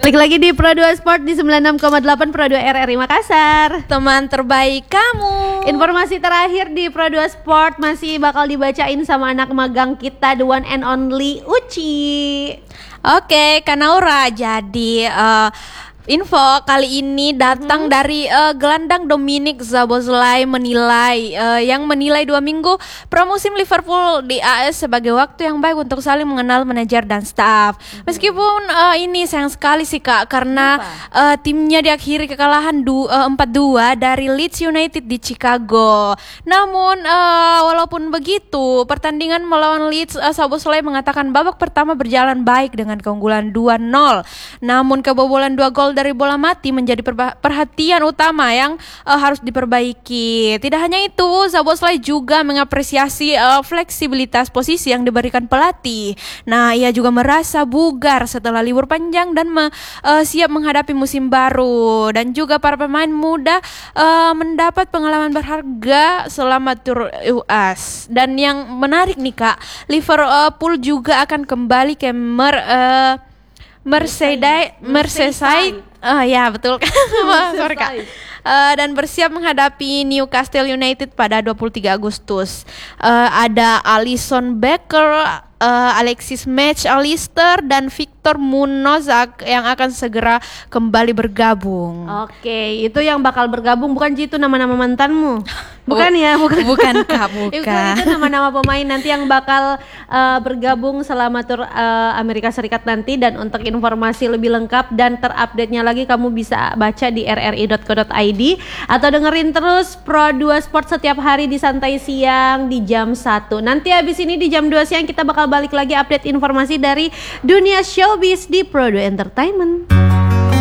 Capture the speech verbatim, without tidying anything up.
Balik lagi di Pro dua Sport di sembilan puluh enam koma delapan Pro dua R R I Makassar. Teman terbaik kamu. Informasi terakhir di Pro dua Sport masih bakal dibacain sama anak magang kita, the one and only Uci. Oke, Kanaura. Jadi uh, info kali ini datang hmm. dari uh, gelandang Dominik Szoboszlai menilai uh, yang menilai dua minggu pramusim Liverpool di A S sebagai waktu yang baik untuk saling mengenal manajer dan staf. Hmm. Meskipun uh, ini sayang sekali sih Kak, karena uh, timnya diakhiri kekalahan du- uh, empat dua dari Leeds United di Chicago. Namun uh, walaupun begitu, pertandingan melawan Leeds, uh, Szoboszlai mengatakan babak pertama berjalan baik dengan keunggulan dua nol. Namun kebobolan dua gol dari bola mati menjadi perba- perhatian utama yang uh, harus diperbaiki. Tidak hanya itu, Szoboszlai juga mengapresiasi uh, fleksibilitas posisi yang diberikan pelatih. Nah, ia juga merasa bugar setelah libur panjang dan me- uh, siap menghadapi musim baru. Dan juga para pemain muda uh, mendapat pengalaman berharga selama tur U S. Dan yang menarik nih Kak, Liverpool juga akan kembali ke mer uh, Merseyside, Merseyside, oh ya betul kan, sorry Kak. Uh, dan bersiap menghadapi Newcastle United pada dua puluh tiga Agustus. Uh, ada Alisson Becker, uh, Alexis Mac Allister dan Victor Munoz yang akan segera kembali bergabung. Oke, itu yang bakal bergabung, bukan itu nama-nama mantanmu? Bukan oh, ya, bukan. Bukan Kak, bukan. itu, itu nama-nama pemain nanti yang bakal uh, bergabung selama tur uh, Amerika Serikat nanti. Dan untuk informasi lebih lengkap dan terupdate-nya lagi, kamu bisa baca di r r i dot co dot i d atau dengerin terus Pro dua Sport setiap hari di Santai Siang di jam satu. Nanti habis ini di jam dua siang kita bakal balik lagi update informasi dari dunia showbiz di Pro dua Entertainment.